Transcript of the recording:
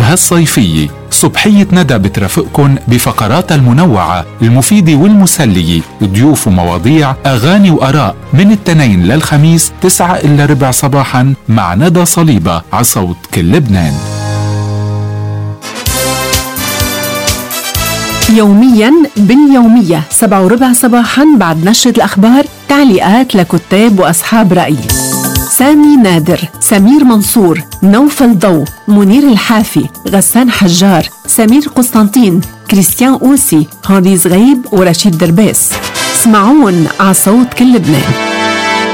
هالصيفية. صبحية ندى بترافقكن بفقرات المنوعة المفيدة والمسلية، ضيوف ومواضيع، أغاني وآراء، من الاثنين للخميس 9:15 صباحا مع ندى صليبة على صوت كل لبنان. يوميا باليومية 7:15 صباحا بعد نشرة الأخبار، تعليقات لكتاب وأصحاب رأي: سامي نادر، سمير منصور، نوفل ضو، منير الحافي، غسان حجار، سمير قسطنطين، كريستيان أوسي، هاني زغيب ورشيد دربيس. اسمعون على صوت كل لبنان.